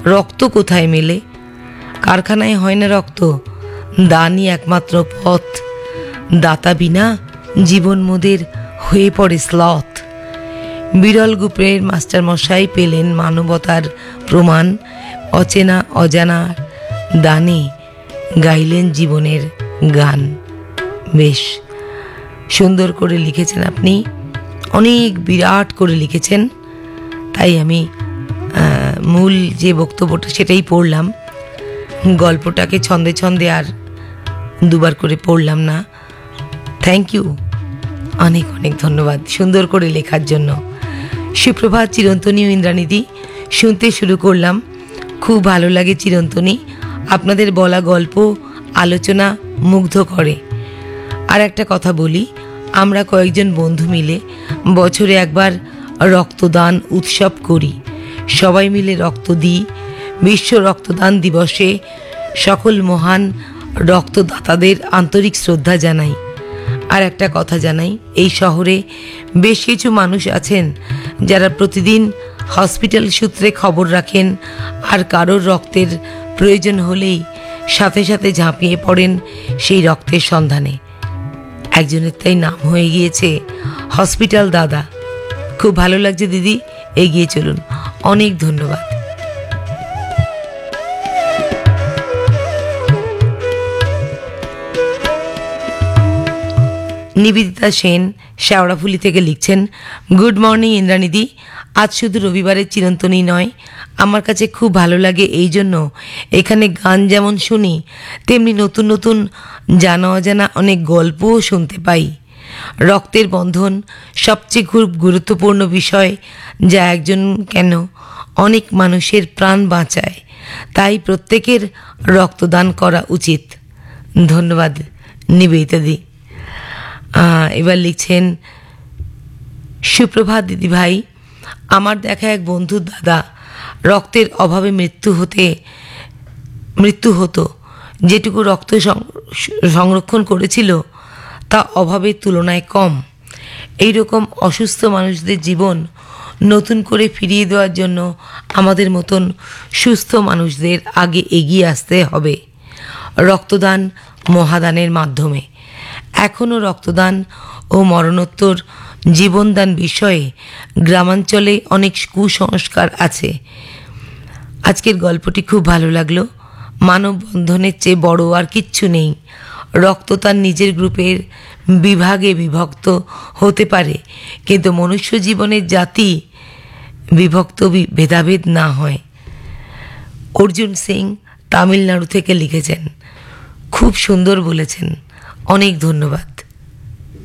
রক্ত কোথায় মেলে? কারখানায় হয় না রক্ত, দানই একমাত্র পথ। দাতা বিনা জীবন মোদের হয়ে পড়ে স্লথ। বিরল গুপ্রের মাস্টারমশাই পেলেন মানবতার প্রমাণ, অচেনা অজানার দানে গাইলেন জীবনের গান। বেশ সুন্দর করে লিখেছেন আপনি, অনেক বিরাট করে লিখেছেন। তাই আমি মূল যে বক্তব্যটা সেটাই পড়লাম, গল্পটাকে ছন্দে ছন্দে আর দুবার করে পড়লাম না। থ্যাংক ইউ, অনেক অনেক ধন্যবাদ সুন্দর করে লেখার জন্য। সুপ্রভাত চিরন্তনী ও ইন্দ্রাণীদি, শুনতে শুরু করলাম, খুব ভালো লাগে চিরন্তনী, আপনাদের বলা গল্প আলোচনা মুগ্ধ করে। আর একটা কথা বলি, আমরা কয়েকজন বন্ধু মিলে বছরে একবার রক্তদান উৎসব করি। সবাই মিলে রক্ত দিই। বিশ্ব রক্তদান দিবসে সকল মহান রক্তদাতাদের আন্তরিক শ্রদ্ধা জানাই। আর একটা কথা জানাই, এই শহরে বেশ কিছু মানুষ আছেন যারা প্রতিদিন হসপিটাল সূত্রে খবর রাখেন, আর কারোর রক্তের প্রয়োজন হলেই সাথে সাথে ঝাঁপিয়ে পড়েন সেই রক্তের সন্ধানে। একজনের তাই নাম হয়ে গিয়েছে হসপিটাল দাদা। খুব ভালো লাগছে দিদি, এগিয়ে চলুন। অনেক ধন্যবাদ। নিবেদিতা সেন শেওড়াফুলি থেকে লিখছেন, গুড মর্নিং ইন্দ্রাণীদি। আজ শুধু রবিবারের চিরন্তনী নয়, আমার কাছে খুব ভালো লাগে এই জন্য এখানে গান যেমন শুনি, তেমনি নতুন নতুন জানা অজানা অনেক গল্পও শুনতে পাই। রক্তের বন্ধন সবচেয়ে খুব গুরুত্বপূর্ণ বিষয়, যা একজন কেন অনেক মানুষের প্রাণ বাঁচায়। তাই প্রত্যেকের রক্তদান করা উচিত। ধন্যবাদ নিবেদিতাদি। এবার লিখছেন, সুপ্রভাত দিদি ভাই, আমার দেখা এক বন্ধুর দাদা রক্তের অভাবে মৃত্যু হতো। যেটুকু রক্ত সংরক্ষণ করেছিল তা অভাবের তুলনায় কম। এইরকম অসুস্থ মানুষদের জীবন নতুন করে ফিরিয়ে দেওয়ার জন্য আমাদের মতন সুস্থ মানুষদের আগে এগিয়ে আসতে হবে রক্তদান মহাদানের মাধ্যমে। এখনও রক্তদান ও মরণোত্তর জীবনদান বিষয়ে গ্রামাঞ্চলে অনেক কুসংস্কার আছে। আজকের গল্পটি খুব ভালো লাগলো। মানববন্ধনের চেয়ে বড় আর কিচ্ছু নেই। রক্ত তার নিজের গ্রুপের বিভাগে বিভক্ত হতে পারে, কিন্তু মনুষ্য জীবনের জাতি বিভক্ত ভেদাভেদ না হয়। অর্জুন সিং তামিলনাড়ু থেকে লিখেছেন, খুব সুন্দর বলেছেন, অনেক ধন্যবাদ।